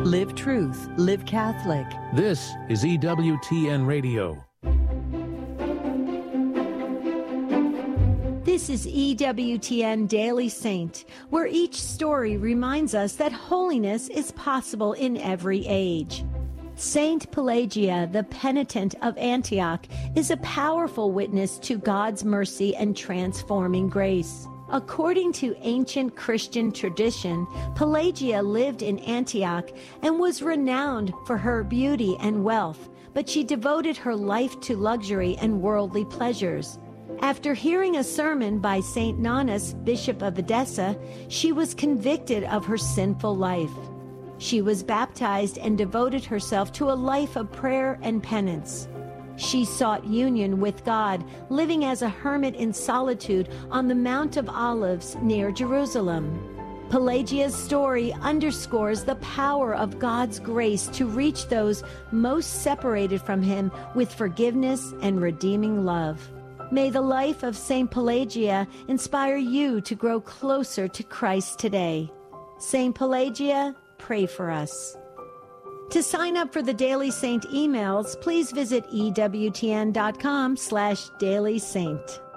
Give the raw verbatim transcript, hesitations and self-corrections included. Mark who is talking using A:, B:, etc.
A: Live truth, live Catholic.
B: This is E W T N Radio.
C: This is E W T N Daily Saint, where each story reminds us that holiness is possible in every age. Saint Pelagia, the penitent of Antioch, is a powerful witness to God's mercy and transforming grace. According to ancient Christian tradition, Pelagia lived in Antioch and was renowned for her beauty and wealth, but she devoted her life to luxury and worldly pleasures. After hearing a sermon by Saint Nonnus, Bishop of Edessa, she was convicted of her sinful life. She was baptized and devoted herself to a life of prayer and penance. She sought union with God, living as a hermit in solitude on the Mount of Olives near Jerusalem. Pelagia's story underscores the power of God's grace to reach those most separated from Him with forgiveness and redeeming love. May the life of Saint Pelagia inspire you to grow closer to Christ today. Saint Pelagia, pray for us. To sign up for the Daily Saint emails, please visit E W T N dot com slash Daily Saint.